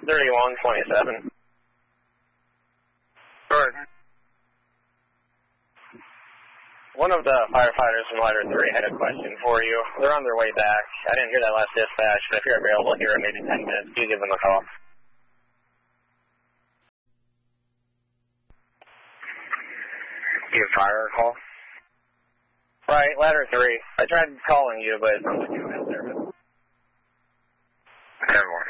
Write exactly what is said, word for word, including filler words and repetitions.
thirty-one twenty-seven. Good. One of the firefighters from Ladder three had a question for you. They're on their way back. I didn't hear that last dispatch, but if you're available here in maybe ten minutes, you give them a call. Give fire a call? Right, Ladder three. I tried calling you, but it sounds like you went there. ten one.